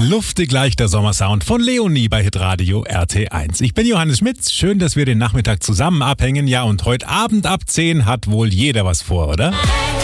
Luftig leichter Sommersound von Leonie bei Hitradio RT1. Ich bin Johannes Schmitz. Schön, dass wir den Nachmittag zusammen abhängen. Ja, und heute Abend ab 10 hat wohl jeder was vor, oder?